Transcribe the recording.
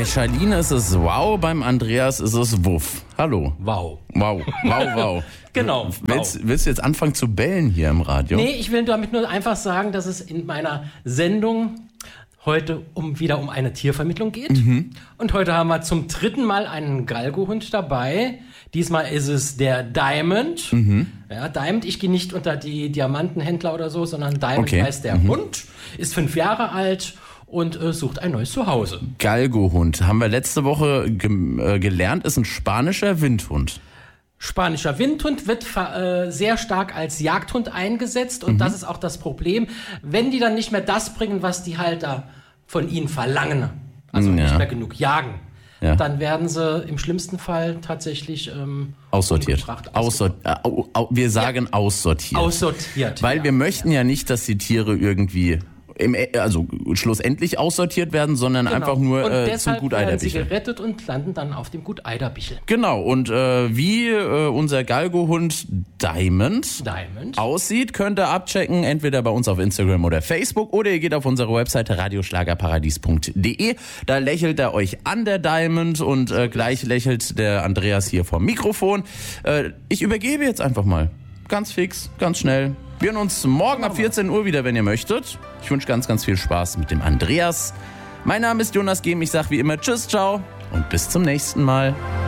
Bei Charlene ist es wow, beim Andreas ist es wuff. Hallo. Wow. Wow. Genau. Willst du jetzt anfangen zu bellen hier im Radio? Nee, ich will damit nur einfach sagen, dass es in meiner Sendung heute wieder um eine Tiervermittlung geht. Und heute haben wir zum 3. Mal einen Galgohund dabei. Diesmal ist es der Diamond. Ja, Diamond, ich gehe nicht unter die Diamantenhändler oder so, sondern Diamond heißt der Hund, ist 5 Jahre alt und sucht ein neues Zuhause. Galgohund, haben wir letzte Woche gelernt, ist ein spanischer Windhund. Spanischer Windhund wird sehr stark als Jagdhund eingesetzt und das ist auch das Problem, wenn die dann nicht mehr das bringen, was die Halter von ihnen verlangen, also nicht mehr genug jagen, dann werden sie im schlimmsten Fall tatsächlich aussortiert. Wir sagen aussortiert. Aussortiert. Weil wir möchten ja nicht, dass die Tiere irgendwie schlussendlich aussortiert werden, sondern einfach nur zum Gut Eiderbichel. Und deshalb werden sie gerettet und landen dann auf dem Gut Eiderbichel. Genau, und wie unser Galgohund Diamond aussieht, könnt ihr abchecken, entweder bei uns auf Instagram oder Facebook, oder ihr geht auf unsere Webseite radioschlagerparadies.de. Da lächelt er euch an, der Diamond, und gleich lächelt der Andreas hier vom Mikrofon. Ich übergebe jetzt einfach mal. Ganz fix, ganz schnell. Wir hören uns morgen ab 14 Uhr wieder, wenn ihr möchtet. Ich wünsche ganz, ganz viel Spaß mit dem Andreas. Mein Name ist Jonas Gehm. Ich sage wie immer Tschüss, ciao und bis zum nächsten Mal.